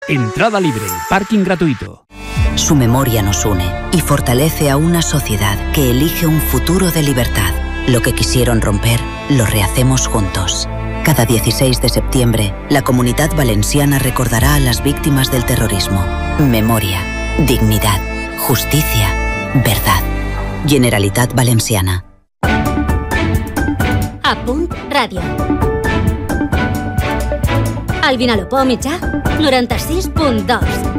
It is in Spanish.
Entrada libre, parking gratuito. Su memoria nos une y fortalece a una sociedad que elige un futuro de libertad. Lo que quisieron romper, lo rehacemos juntos. Cada 16 de septiembre, la Comunitat Valenciana recordará a las víctimas del terrorismo. Memoria, dignidad, justicia, verdad. Generalitat Valenciana. A punt ràdio. El Vinalopó mitjà, 96.2.